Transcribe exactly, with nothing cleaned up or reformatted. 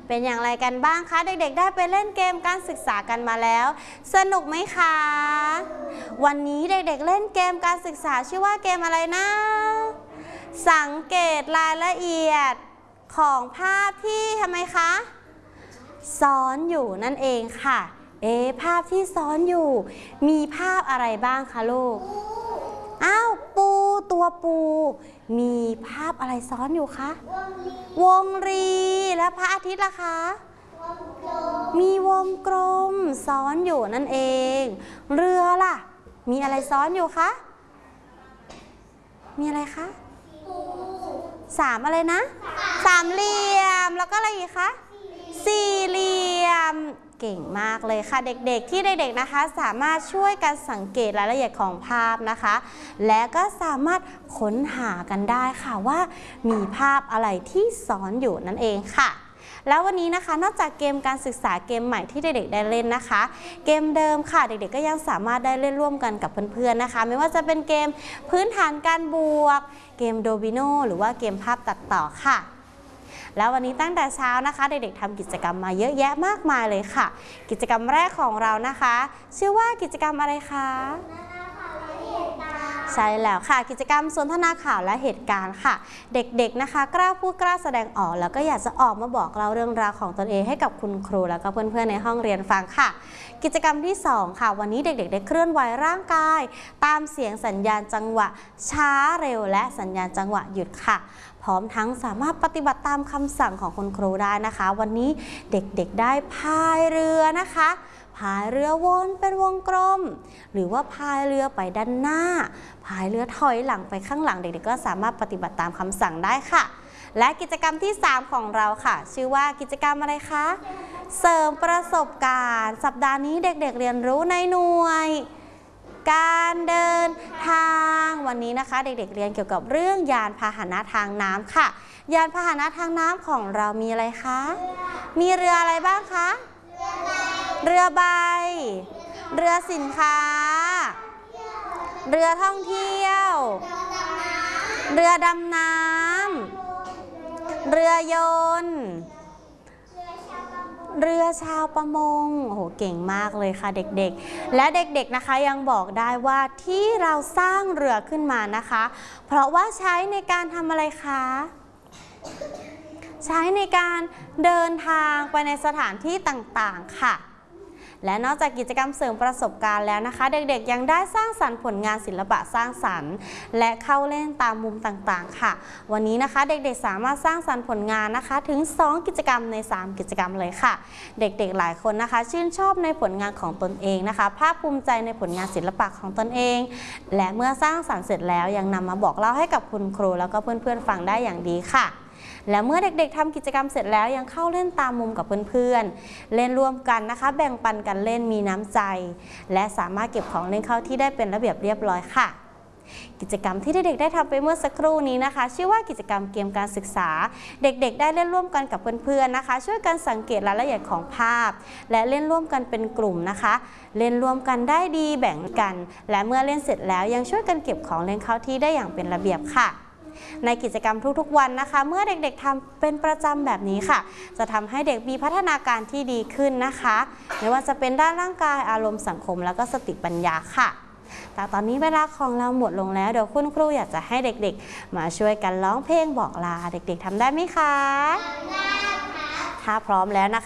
เป็นอย่างไรกันบ้างคะเด็กๆได้ไปเล่นเกมการศึกษากันมาแล้วสนุกไหมคะวันนี้เด็กๆเล่นเกมการศึกษาชื่อว่าเกมอะไรนะสังเกตรายละเอียดของภาพที่ทำไมคะซ้อนอยู่นั่นเองค่ะเอ๊ะภาพที่ซ้อนอยู่มีภาพอะไรบ้างคะลูกอ้าวปูตัวปูมีภาพอะไรซ้อนอยู่คะวงรีและพระอาทิตย์ล่ะคะมีวงกลมซ้อนอยู่นั่นเองเรือล่ะมีอะไรซ้อนอยู่คะมีอะไรคะสามอะไรนะสามเหลี่ยมแล้วก็อะไรอีกคะสี่เหลี่ยมเก่งมากเลยค่ะเด็กๆที่เด็กๆนะคะสามารถช่วยกันสังเกตรายละเอียดของภาพนะคะและก็สามารถค้นหากันได้ค่ะว่ามีภาพอะไรที่ซ้อนอยู่นั่นเองค่ะแล้ววันนี้นะคะนอกจากเกมการศึกษาเกมใหม่ที่เด็กๆได้เล่นนะคะเกมเดิมค่ะเด็กๆก็ยังสามารถได้เล่นร่วมกันกับเพื่อนๆนะคะไม่ว่าจะเป็นเกมพื้นฐานการบวกเกมโดมิโนหรือว่าเกมภาพตัดต่อค่ะแล้ววันนี้ตั้งแต่เช้านะคะเด็กๆทำกิจกรรมมาเยอะแยะมากมายเลยค่ะกิจกรรมแรกของเรานะคะชื่อว่ากิจกรรมอะไรคะใช่แล้วค่ะกิจกรรมสนทนาข่าวและเหตุการณ์ค่ะเด็กๆนะคะกล้าพูดกล้าแสดงออกแล้วก็อยากจะออกมาบอกเล่าเรื่องราวของตนเองให้กับคุณครูแล้วก็เพื่อนๆในห้องเรียนฟังค่ะกิจกรรมที่สองค่ะวันนี้เด็กๆได้เคลื่อนไหวร่างกายตามเสียงสัญญาณจังหวะช้าเร็วและสัญญาณจังหวะหยุดค่ะพร้อมทั้งสามารถปฏิบัติตามคำสั่งของคุณครูได้นะคะวันนี้เด็กๆได้พายเรือนะคะพายเรือวนเป็นวงกลมหรือว่าพายเรือไปด้านหน้าพายเรือถอยหลังไปข้างหลังเด็กๆก็สามารถปฏิบัติตามคำสั่งได้ค่ะและกิจกรรมที่สามของเราค่ะชื่อว่ากิจกรรมอะไรคะเสริมประสบการณ์สัปดาห์นี้เด็กๆเรียนรู้ในหน่วยการเดินทางวันนี้นะคะเด็กๆเรียนเกี่ยวกับเรื่องยานพาหนะทางน้ำค่ะยานพาหนะทางน้ำของเรามีอะไรคะมีเรืออะไรบ้างคะเรือใบเรือสินค้าเรือท่องเที่ยวเรือดำน้ำเรือยนต์เรือชาวประมงโอ้โหเก่งมากเลยค่ะเด็กๆและเด็กๆนะคะยังบอกได้ว่าที่เราสร้างเรือขึ้นมานะคะเพราะว่าใช้ในการทำอะไรคะใช้ในการเดินทางไปในสถานที่ต่างๆค่ะและนอกจากกิจกรรมเสริมประสบการณ์แล้วนะคะเด็กๆยังได้สร้างสรรค์ผลงานศิลปะสร้างสรรค์และเข้าเล่นตามมุมต่างๆค่ะวันนี้นะคะเด็กๆสามารถสร้างสรรค์ผลงานนะคะถึงสองกิจกรรมในสามกิจกรรมเลยค่ะเด็กๆหลายคนนะคะชื่นชอบในผลงานของตนเองนะคะภาคภูมิใจในผลงานศิลปะของตนเองและเมื่อสร้างสรรค์เสร็จแล้วยังนำมาบอกเล่าให้กับคุณครูแล้วก็เพื่อนๆฟังได้อย่างดีค่ะและเมื่อเด็กๆทำกิจกรรมเสร็จแล้วยังเข้าเล่นตามมุมกับเพื่อนๆเล่นร่วมกันนะคะแบ่งปันกันเล่นมีน้ำใจและสามารถเก็บของเล่นเข้าที่ได้เป็นระเบียบเรียบร้อยค่ะกิจกรรมที่เด็กๆได้ทำไปเมื่อสักครู่นี้นะคะชื่อว่ากิจกรรมเกมการศึกษาเด็กๆได้เล่นร่วมกันกับเพื่อนๆนะคะช่วยกันสังเกตรายละเอียดของภาพและเล่นร่วมกันเป็นกลุ่มนะคะเล่นร่วมกันได้ดีแบ่งกันและเมื่อเล่นเสร็จแล้วยังช่วยกันเก็บของเล่นเข้าที่ได้อย่างเป็นระเบียบค่ะในกิจกรรมทุกๆวันนะคะเมื่อเด็กๆทำเป็นประจำแบบนี้ค่ะจะทำให้เด็กมีพัฒนาการที่ดีขึ้นนะคะไม่ว่าจะเป็นด้านร่างกายอารมณ์สังคมแล้วก็สติปัญญาค่ะแต่ตอนนี้เวลาของเราหมดลงแล้วเดี๋ยวคุณครูอยากจะให้เด็กๆมาช่วยกันร้องเพลงบอกลาเด็กๆทำได้ไหมคะถ้าพร้อมแล้วนะคะ